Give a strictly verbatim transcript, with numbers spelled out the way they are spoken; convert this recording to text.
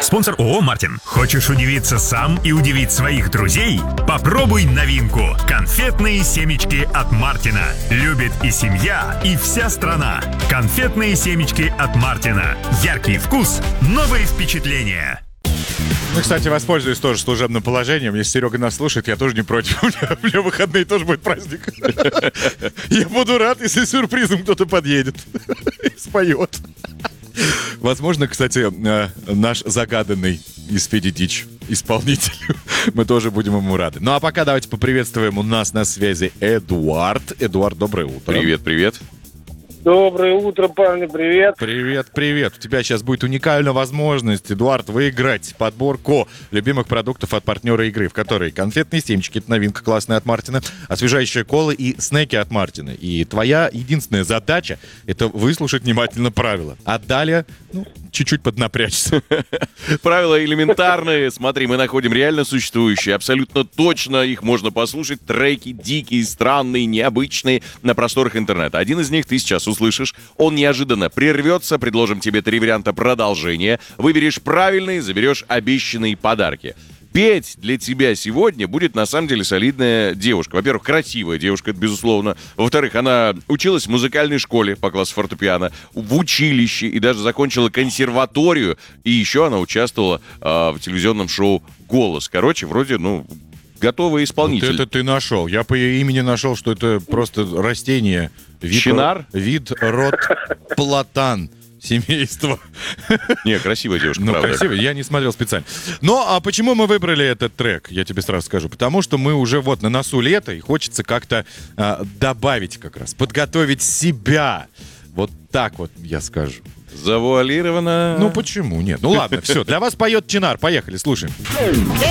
Спонсор ООО «Мартин». Хочешь удивиться сам и удивить своих друзей? Попробуй новинку. Конфетные семечки от Мартина. Любит и семья, и вся страна. Конфетные семечки от Мартина. Яркий вкус, новые впечатления. Ну, кстати, воспользуюсь тоже служебным положением. Если Серега нас слушает, я тоже не против. У меня, у меня выходные тоже будет праздник. Я буду рад, если сюрпризом кто-то подъедет и споет. Возможно, кстати, наш загаданный из Феди Дич исполнитель. Мы тоже будем ему рады. Ну, а пока давайте поприветствуем. У нас на связи Эдуард. Эдуард, доброе утро. Привет, привет. Доброе утро, парни, привет. Привет, привет. У тебя сейчас будет уникальная возможность, Эдуард, выиграть подборку любимых продуктов от партнера игры, в которой конфетные семечки, это новинка классная от Мартина, освежающая кола и снеки от Мартина. И твоя единственная задача — это выслушать внимательно правила. А далее, ну, чуть-чуть поднапрячься. Правила элементарные. Смотри, мы находим реально существующие, абсолютно точно их можно послушать. Треки дикие, странные, необычные на просторах интернета. Один из них ты сейчас услышишь. Он неожиданно прервется. Предложим тебе три варианта продолжения. Выберешь правильный, заберешь обещанные подарки. Петь для тебя сегодня будет, на самом деле, солидная девушка. Во-первых, красивая девушка, это безусловно. Во-вторых, она училась в музыкальной школе по классу фортепиано, в училище и даже закончила консерваторию. И еще она участвовала э, в телевизионном шоу «Голос». Короче, вроде, ну, готовый исполнитель. Вот это ты нашел. Я по ее имени нашел, что это просто растение. Вид, Чинар? Вид, род, платан. Семейство. Не, красивая девушка, ну, правда. Красивая, я не смотрел специально. Ну, а почему мы выбрали этот трек, я тебе сразу скажу. Потому что мы уже вот на носу лета, и хочется как-то а, добавить как раз, подготовить себя. Вот так вот я скажу. Завуалировано. Ну, почему нет? Ну, ладно, все. Для вас поет Чинар. Поехали, слушаем.